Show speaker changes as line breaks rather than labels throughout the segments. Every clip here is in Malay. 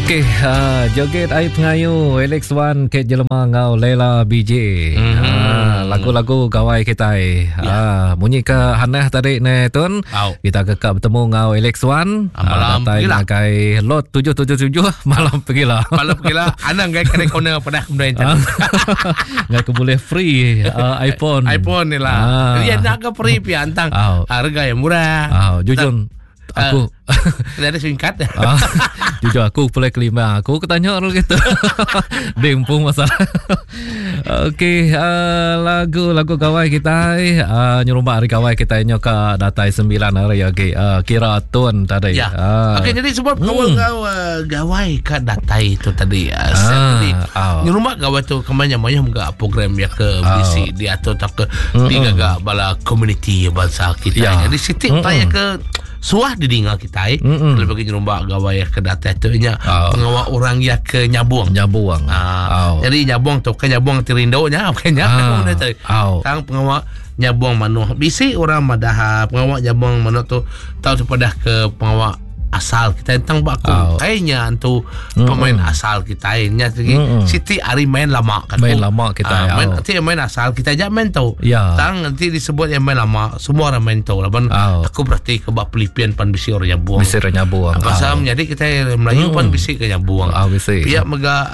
Okey, joget ai pengayu Alex Wan ke jelema ngau Lela BJ. Lagu-lagu gawai kita bunyi ke hanah tadi ne tun. Kita kekak bertemu ngau Alex Wan.
Malam
pergilah kai lot 777 malam pergilah.
Malam pergilah. Anang gai kena corner pada kemudian.
Ngai boleh free iPhone.
iPhone ni lah. Jadi nak ke free pi antang. Harga yang murah.
Jujur aku
ada singkat.
Jujur aku pulai kelima. Aku ketanya orang gitu. Dempung masalah. Okey, lagu gawai kita nyurumbak hari gawai kita nyoka datai 9 hari okey. Kira tun tadi.
Ya. Okey, jadi sebab gawai ka datai itu tadi. Jadi nyurumbak gawai tu kemanya muka program ya ke bisi dia atau tak ke tiga bala community bangsa kita. Jadi sitik tanya ke suah didengar kita kalau bagi nyerumbak gawai ke data tu nya pengawal orang ya ke nyabuang jadi nyabuang tu ke nyabuang Terindo nya tang pengawal nyabuang mano bisi orang madaha pengawal nyabuang mano tu tahu pada ke pengawal asal kita tentang baku kayaknya tu pemain asal kita nya Siti Ari main lama kan
main lama kita
main asal kita aja main tahu tang nanti disebut yang main lama semua orang main tahu laban aku berarti ke bak Filipin pan bisi orang nyabuang pasal jadi kita Melayu pan bisi ke nyabuang pihak mega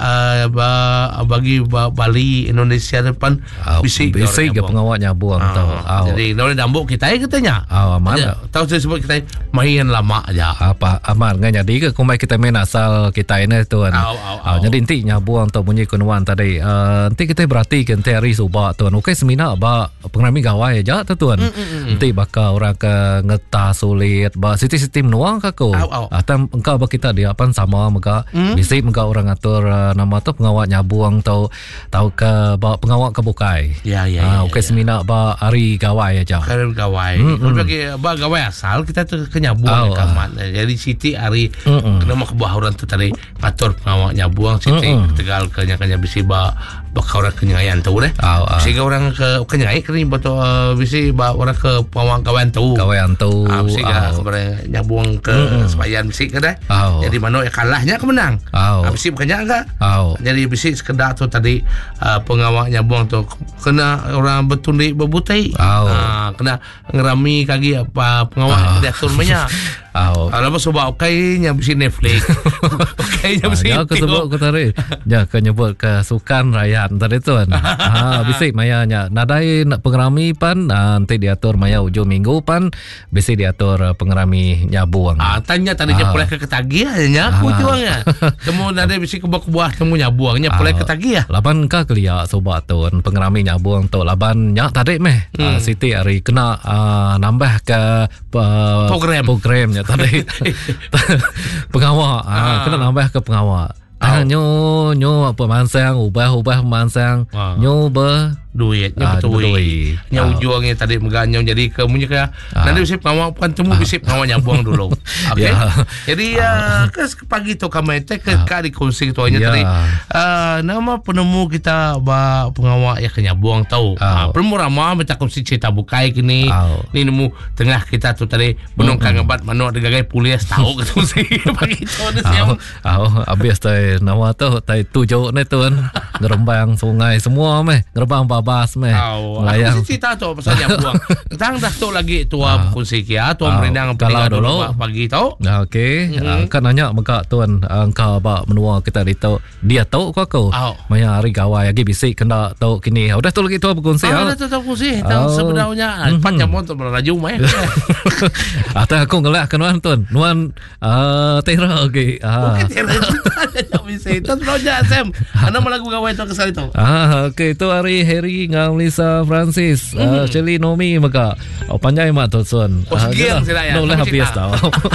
bagi Bali Indonesia depan bisi
ke pengawal nyabuang tahu
jadi kalau dambuk kita katanya
mana
tahu disebut kita main lama aja
Amar nganya di ke kumai kita main asal kita ini tuan. Jadi inti nyabuang tu bunyi kunuan tadi. Nanti kita berarti ke nanti hari subak tuan. Okey semina ba pengrami gawai aja tu tuan. Nanti bakal orang ke ngeta sulit ba siti-siti menuang ka ko. Atau engkau ba kita dia pan sama mega bisi mega orang atur nama tu pengawal nyabuang tahu ke ba pengawal ke bukai. Okey semina ba hari gawai aja.
Hari gawai. Bagi ba gawai asal kita tu ke nyabuang kaman. Jadi Siti Ari kena mak buah orang tu tadi atur pengawal nyabuang Siti Tegal kenya bisi bakal orang kenyayan tu deh. Sehingga orang ke kenyai kini betul bisi orang ke pengawal kawan tu. Bisi ke nyabuang ke sepayan bisi ke deh. Jadi mana yang kalahnya kemenang. Bisi bukannya enggak. Jadi bisi sekedar tu tadi pengawal nyabuang tu kena orang bertundi berbutai. Kena ngerami kaki apa pengawal dia turunnya. Kalau sebab kayaknya bisi Netflix. Kayaknya bisi
aku sebut aku tarik. Ya ke nyebut ke sukan rakyat tadi tuan. Bisi mayanya nadai nak pengerami pan nanti diatur maya ujung minggu pan bisi diatur pengerami nyabuang.
Tanya tadinya boleh ke ketagihannya aku juangnya. Temu nadai bisi ke buah temu nyabuangnya boleh ketagih.
Laban ka kelia sobat tuan pengerami nyabuang tu laban nya tadi meh Siti Ari kena nambah ke programnya tadi pengawal kena nambah ke pengawal nyo pemansang ubah pemansang nyo
duitnya betul nya ujungnya tadi meganya jadi kemunya ke nanti bisa pengawal bukan temu bisa pengawal nyabuang dulu. Okey jadi ke pagi tu kami ke di konsing tu tadi nama penemu kita pengawal ya ke nyabuang tahu penemu ramah macam konsing cerita bukai kini ni nemu tengah kita tu tadi benong kangebat mano degagai pulis tahu ke konsing pagi tu siang
habis tadi nama tu tadi tujuh ni tuan ngerembang sungai semua meh ngerembang babas meh
layang cerita tu pasal nyabuang tang dah tu lagi tua kunci kia tua merindang
kalau dulu
pagi tu
okey kan nanya maka tuan engkau ba menua kita ditau dia tahu kau maya hari gawai lagi bisik kena tahu kini udah tu lagi tua berkunci
dah tu kunci tahu sebenarnya panjang motor berlaju meh
atau aku ngelak kenuan tuan nuan tera okey
tera tak bisa itu projek Sam mana lagu gawai tu kesal itu
okey tu hari Harry ngau Lisa Francis Celi Nomi maka panjang mak tu son
sekian sila ya
boleh habis tahu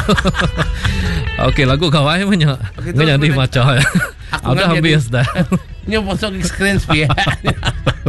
okey lagu gawai punya nganya di macam udah habis dah
nyo posok screen spia